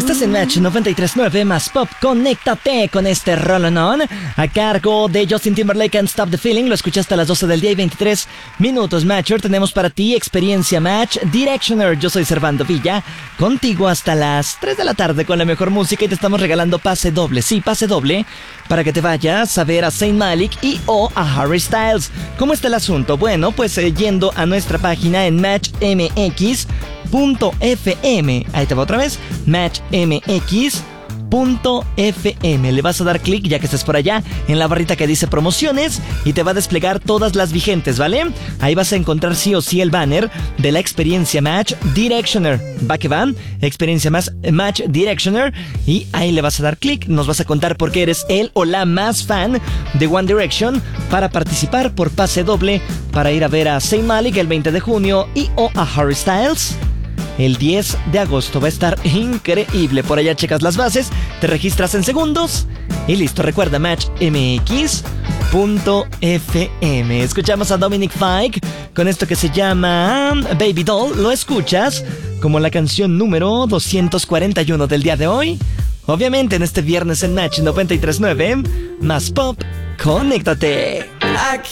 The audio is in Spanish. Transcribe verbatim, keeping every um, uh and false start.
Estás en Match noventa y tres punto nueve más Pop. Conéctate con este rolonón a cargo de Justin Timberlake and Stop the Feeling. Lo escuchaste a las doce del día y veintitrés minutos, Matcher. Tenemos para ti Experiencia Match Directioner. Yo soy Servando Villa, contigo hasta las tres de la tarde con la mejor música y te estamos regalando pase doble. Sí, pase doble para que te vayas a ver a Zayn Malik y o a Harry Styles. ¿Cómo está el asunto? Bueno, pues eh, yendo a nuestra página en match m x punto f m. Ahí te va otra vez, match m x punto f m. Le vas a dar clic, ya que estés por allá, en la barrita que dice promociones y te va a desplegar todas las vigentes, ¿vale? Ahí vas a encontrar sí o sí el banner de la Experiencia Match Directioner. Va que va, Experiencia Match, Match Directioner, y ahí le vas a dar clic. Nos vas a contar por qué eres el o la más fan de One Direction para participar por pase doble para ir a ver a Zayn Malik el veinte de junio y o a Harry Styles el diez de agosto. Va a estar increíble. Por allá checas las bases, te registras en segundos y listo. Recuerda, match m x punto f m. Escuchamos a Dominic Fike con esto que se llama Baby Doll. Lo escuchas como la canción número doscientos cuarenta y uno del día de hoy. Obviamente en este viernes en Match noventa y tres punto nueve más Pop. Conéctate. I